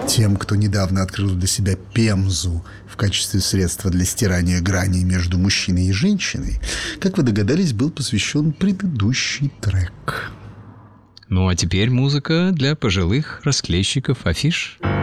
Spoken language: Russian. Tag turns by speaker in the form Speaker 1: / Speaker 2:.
Speaker 1: Тем, кто недавно открыл для себя пемзу в качестве средства для стирания граней между мужчиной и женщиной, как вы догадались, был посвящен предыдущий трек.
Speaker 2: Ну а теперь музыка для пожилых расклейщиков афиш.